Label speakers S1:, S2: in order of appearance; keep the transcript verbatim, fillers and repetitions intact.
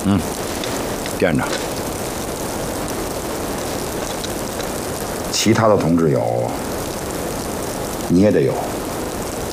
S1: 嗯，垫着。
S2: 其他的同志有，你也得有。